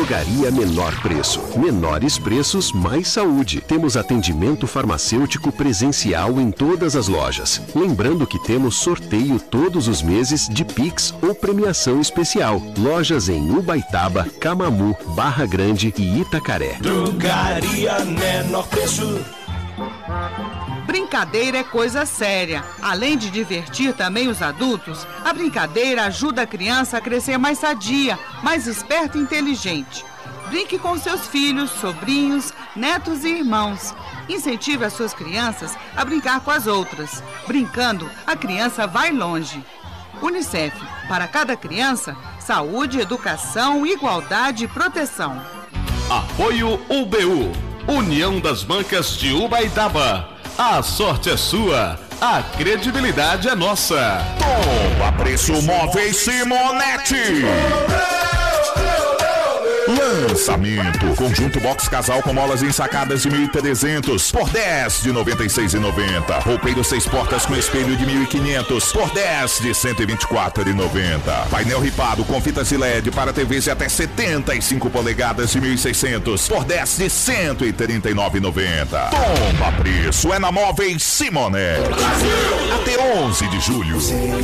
Drogaria Menor Preço. Menores preços, mais saúde. Temos atendimento farmacêutico presencial em todas as lojas. Lembrando que temos sorteio todos os meses de Pix ou premiação especial. Lojas em Ubaitaba, Camamu, Barra Grande e Itacaré. Drogaria Menor Preço. Brincadeira é coisa séria. Além de divertir também os adultos, a brincadeira ajuda a criança a crescer mais sadia, mais esperta e inteligente. Brinque com seus filhos, sobrinhos, netos e irmãos. Incentive as suas crianças a brincar com as outras. Brincando, a criança vai longe. Unicef, para cada criança, saúde, educação, igualdade e proteção. Apoio UBU, União das Bancas de Ubaitaba. A sorte é sua, a credibilidade é nossa. Tomba Preço Móveis Simonetti. Lançamento: conjunto box casal com molas ensacadas de 1.300 por 10 de 96,90. Roupeiro 6 portas com espelho de 1.500 por 10 de 124,90. Painel ripado com fitas de LED para TVs de até 75 polegadas de 1.600 por 10 de 139,90. Tomba Preço é na Móveis Simonetti. Até 11 de julho.